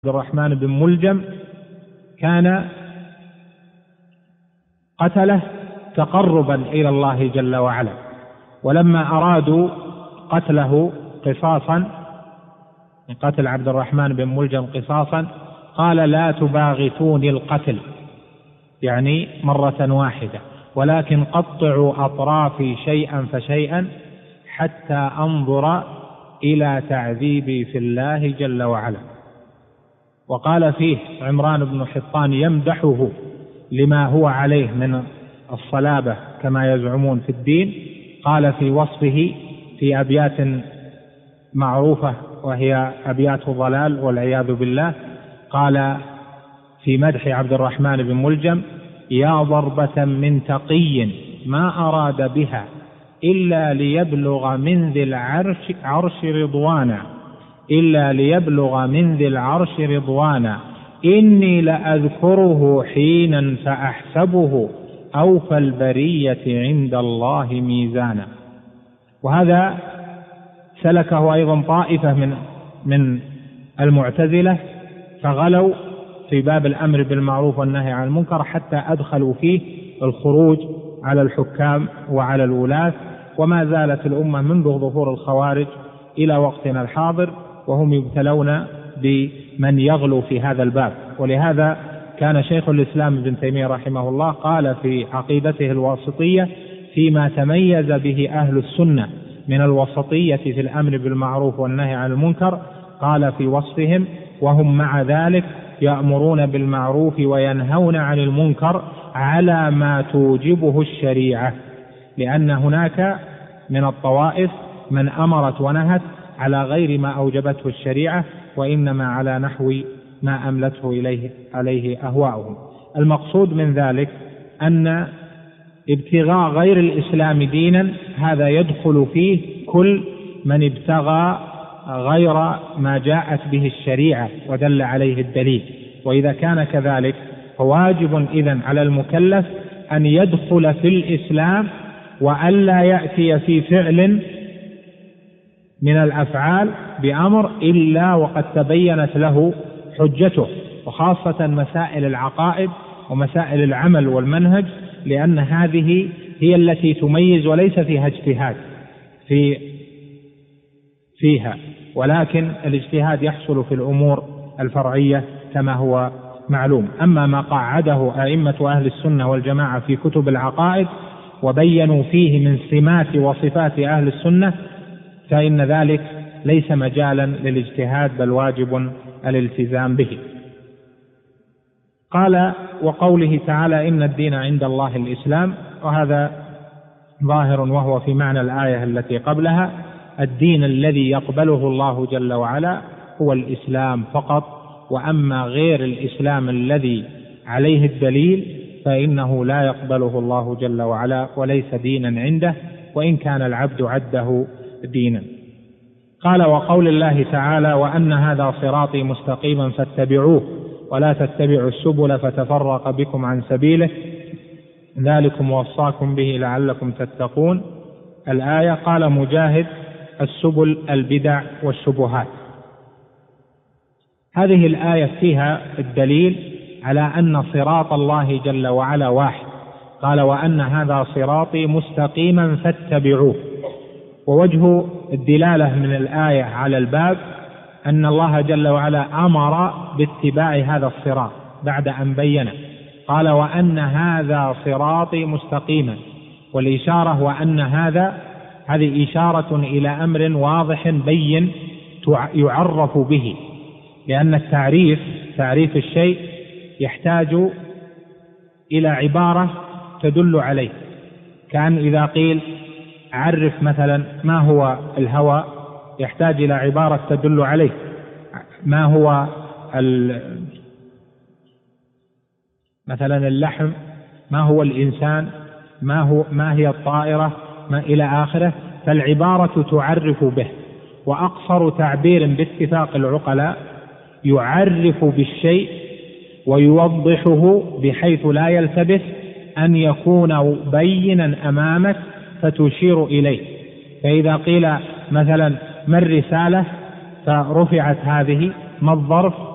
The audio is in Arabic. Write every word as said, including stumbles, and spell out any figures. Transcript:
عبد الرحمن بن ملجم كان قتله تقربا إلى الله جل وعلا، ولما أرادوا قتله قصاصا، قتل عبد الرحمن بن ملجم قصاصا، قال: لا تباغتوني القتل، يعني مرة واحدة، ولكن قطعوا أطرافي شيئا فشيئا حتى أنظر إلى تعذيبي في الله جل وعلا. وقال فيه عمران بن حطان يمدحه لما هو عليه من الصلابة كما يزعمون في الدين، قال في وصفه في أبيات معروفة وهي أبيات ضلال والعياذ بالله، قال في مدح عبد الرحمن بن ملجم: يا ضربة من تقي ما أراد بها إلا ليبلغ من ذي العرش عرش رضوانا، إلا ليبلغ من ذي العرش رضوانا، إني لأذكره حينا فأحسبه أوفى البرية عند الله ميزانا. وهذا سلكه أيضا طائفة من من المعتزلة، فغلوا في باب الأمر بالمعروف والنهي عن المنكر حتى أدخلوا فيه الخروج على الحكام وعلى الولاة، وما زالت الأمة منذ ظهور الخوارج إلى وقتنا الحاضر وهم يبتلون بمن يغلو في هذا الباب. ولهذا كان شيخ الإسلام ابن تيمية رحمه الله قال في عقيدته الواسطية فيما تميز به أهل السنة من الوسطية في الأمر بالمعروف والنهي عن المنكر، قال في وصفهم: وهم مع ذلك يأمرون بالمعروف وينهون عن المنكر على ما توجبه الشريعة، لأن هناك من الطوائف من أمرت ونهت على غير ما أوجبته الشريعة، وإنما على نحو ما أملته إليه عليه أهواؤهم. المقصود من ذلك أن ابتغاء غير الإسلام دينا هذا يدخل فيه كل من ابتغى غير ما جاءت به الشريعة ودل عليه الدليل. وإذا كان كذلك فواجب إذن على المكلف أن يدخل في الإسلام وألا يأتي في فعل من الأفعال بأمر إلا وقد تبينت له حجته، وخاصة مسائل العقائد ومسائل العمل والمنهج، لأن هذه هي التي تميز وليس فيها اجتهاد في فيها ولكن الاجتهاد يحصل في الأمور الفرعية كما هو معلوم. أما ما قعده أئمة أهل السنة والجماعة في كتب العقائد وبينوا فيه من سمات وصفات أهل السنة فإن ذلك ليس مجالا للاجتهاد، بل واجب الالتزام به. قال: وقوله تعالى: إن الدين عند الله الإسلام، وهذا ظاهر وهو في معنى الآية التي قبلها. الدين الذي يقبله الله جل وعلا هو الإسلام فقط، وأما غير الإسلام الذي عليه الدليل فإنه لا يقبله الله جل وعلا وليس دينا عنده، وإن كان العبد عده دينا. قال: وقول الله تعالى: وأن هذا صراطي مستقيما فاتبعوه ولا تتبعوا السبل فتفرق بكم عن سبيله ذلكم وصاكم به لعلكم تتقون. الآية. قال مجاهد: السبل البدع والشبهات. هذه الآية فيها الدليل على أن صراط الله جل وعلا واحد. قال: وأن هذا صراطي مستقيما فاتبعوه. ووجه الدلالة من الآية على الباب أن الله جل وعلا أمر باتباع هذا الصراط بعد أن بينه. قال: وأن هذا صراطي مستقيما، والإشارة وأن هذا هذه إشارة إلى أمر واضح بين يعرف به، لأن التعريف تعريف الشيء يحتاج إلى عبارة تدل عليه. كان إذا قيل عرف مثلا ما هو الهواء يحتاج إلى عبارة تدل عليه. ما هو مثلا اللحم، ما هو الإنسان، ما هو ما هي الطائرة، ما إلى آخره، فالعبارة تعرف به. وأقصر تعبير باتفاق العقلاء يعرف بالشيء ويوضحه بحيث لا يلتبس أن يكون بينا أمامك فتشير إليه. فإذا قيل مثلا ما الرسالة فرفعت هذه، ما الظرف